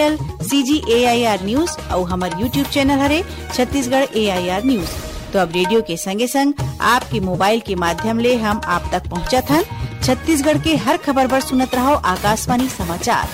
Portal CGAIR news और हमारे YouTube channel हरे छत्तीसगढ़ AIR न्यूज। तो अब रेडियो के संगे संग आपके मोबाइल के माध्यम ले हम आप तक पहुँचत हन। छत्तीसगढ़ के हर खबर पर सुनत रहो आकाशवाणी समाचार।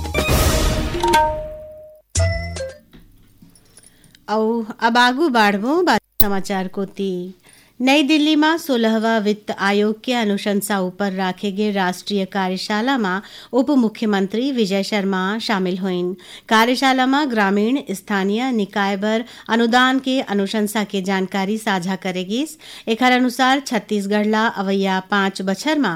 अब आगू बाढ़बो समाचार को नई दिल्ली में 16वां वित्त आयोग के अनुशंसा ऊपर राखे गए राष्ट्रीय कार्यशाला में उप मुख्यमंत्री विजय शर्मा शामिल हुईन। कार्यशाला में ग्रामीण स्थानीय निकाय बर अनुदान के अनुशंसा के जानकारी साझा करेगी। एक अनुसार छत्तीसगढ़ ला अवैया 5 बछर में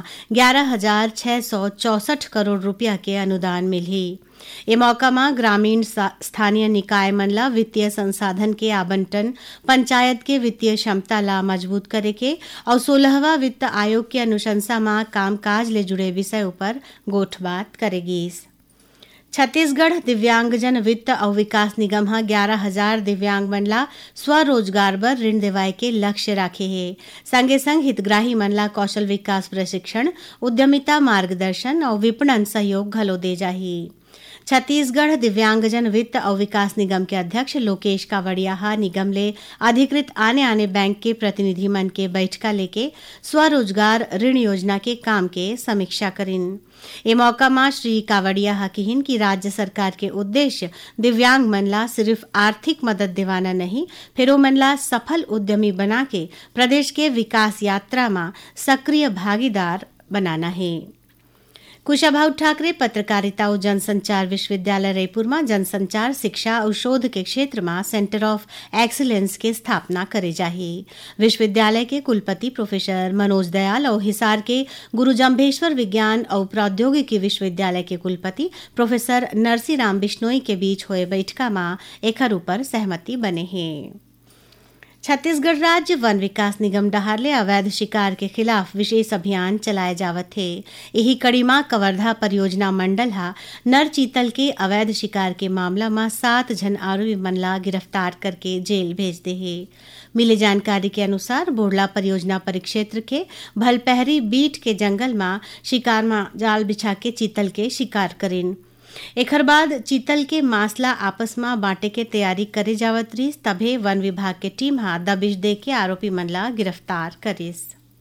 11,664 करोड़ रुपया के अनुदान मिली। ए मौका में ग्रामीण स्थानीय निकाय मन ला वित्तीय संसाधन के आवंटन, पंचायत के वित्तीय क्षमता ला मजबूत करे के और 16वां वित्त आयोग के अनुशंसा में कामकाज ले जुड़े विषय ऊपर गोठबात करेगी। छत्तीसगढ़ दिव्यांगजन वित्त और विकास निगम 11,000 दिव्यांग मन ला स्वरोजगार बर ऋण देवाए के लक्ष्य राखे है। संगे संग हितग्राही मन ला कौशल विकास प्रशिक्षण, उद्यमिता मार्गदर्शन और विपणन सहयोग घलो दे जाही। छत्तीसगढ़ दिव्यांगजन वित्त और विकास निगम के अध्यक्ष लोकेश कावड़िया निगम ले अधिकृत आने बैंक के प्रतिनिधि मन के बैठका लेके स्वरोजगार ऋण योजना के काम के समीक्षा करिन। ए मौका में श्री कावड़िया कहिन कि राज्य सरकार के उद्देश्य दिव्यांग मन ला सिर्फ आर्थिक मदद दिवाना नहीं, फिर ओ मन ला सफल उद्यमी बना के प्रदेश के विकास यात्रा में सक्रिय भागीदार बनाना है। कुशाभाऊ ठाकरे पत्रकारिता और जनसंचार विश्वविद्यालय रायपुर में जनसंचार शिक्षा और शोध के क्षेत्र में सेंटर ऑफ एक्सीलेंस के स्थापना करे जाही। विश्वविद्यालय के कुलपति प्रोफेसर मनोज दयाल और हिसार के गुरु जम्भेश्वर विज्ञान और प्रौद्योगिकी विश्वविद्यालय के कुलपति प्रोफेसर नरसीराम बिश्नोई के बीच हुए बैठका में एकर ऊपर सहमति बने हैं। छत्तीसगढ़ राज्य वन विकास निगम डहारले अवैध शिकार के खिलाफ विशेष अभियान चलाए जावत है। यही कड़ी में कवर्धा परियोजना मंडल नर चीतल के अवैध शिकार के मामला में 7 जन आरोपी मन ला गिरफ्तार करके जेल भेज दे है। मिले जानकारी के अनुसार बोड़ला परियोजना परिक्षेत्र के भलपहरी बीट के जंगल में शिकार में जाल बिछा के चीतल के शिकार करेन। एकर बाद चीतल के मासला आपस में बांटे के तैयारी करे जावत रही, तभे वन विभाग के टीम दबिश दे के आरोपी मन ला गिरफ्तार करिस।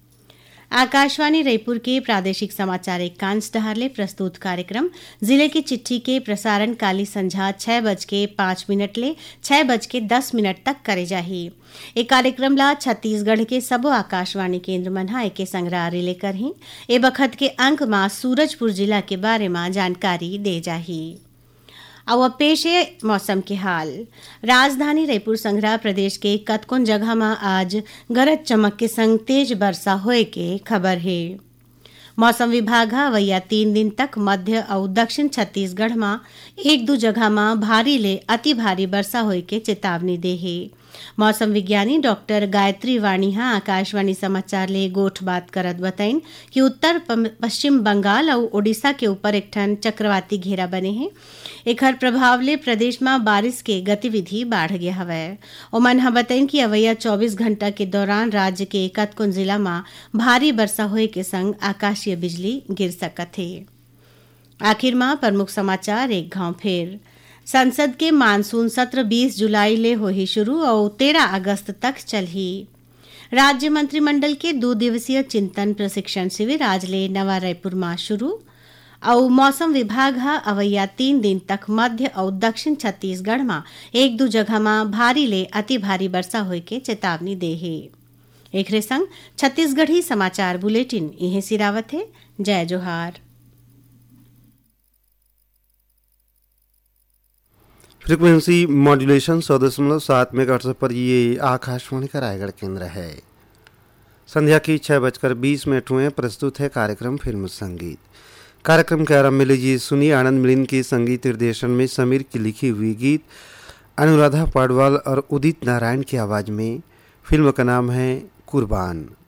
आकाशवाणी रायपुर के प्रादेशिक समाचार एकांश डहारले प्रस्तुत कार्यक्रम जिले की चिट्ठी के प्रसारण काली संझा 6:05 ले 6:10 तक करे जाही। ए कार्यक्रम ला छत्तीसगढ़ के सबो आकाशवाणी केंद्र मन एके संग्रह रिले करही। ए बखत के अंक में सूरजपुर जिला के बारे में जानकारी दे जाही। अब पेश है मौसम के हाल। राजधानी रायपुर संग्रह प्रदेश के कतकोन जगह में आज गरज चमक के संग तेज वर्षा होए के खबर है। मौसम विभाग अवैया 3 दिन तक मध्य और दक्षिण छत्तीसगढ़ में 1-2 जगह में भारी ले अति भारी वर्षा होए के चेतावनी दे है। मौसम विज्ञानी डॉक्टर गायत्री वाणी आकाशवाणी समाचार ले गोठ बात करत बताइन कि उत्तर पश्चिम बंगाल और ओडिशा के ऊपर एक ठन चक्रवाती घेरा बने हैं। एकर प्रभाव ले प्रदेश में बारिश के गतिविधि बढ़ गया हवै। ओमन बताइन कि अवैया 24 घंटा के दौरान राज्य के कतकोन जिला में भारी वर्षा होए के संग आकाशीय बिजली गिर सकत है। आखिर में प्रमुख समाचार एक घाव फेर। संसद के मानसून सत्र 20 जुलाई ले होही शुरू और 13 अगस्त तक चलही। राज्य मंत्रिमंडल के 2 दिवसीय चिंतन प्रशिक्षण शिविर आज ले नवा रायपुर में शुरू और मौसम विभाग अवैया 3 दिन तक मध्य और दक्षिण छत्तीसगढ़ में 1-2 जगह में भारी ले अति भारी वर्षा होए के चेतावनी दे है। एकरे संग छत्तीसगढ़ी समाचार बुलेटिन इहे सिरावत है। जय जोहार। फ्रीक्वेंसी मॉड्यूलेशन 100.7 मेगाहर्ट्ज पर ये आकाशवाणी का रायगढ़ केंद्र है। संध्या की 6:20 हुए प्रस्तुत है कार्यक्रम फिल्म संगीत। कार्यक्रम के आरंभ में लीजिए सुनिए आनंद मिलिंद के संगीत निर्देशन में समीर की लिखी हुई गीत अनुराधा पाडवाल और उदित नारायण की आवाज़ में। फिल्म का नाम है कुर्बान।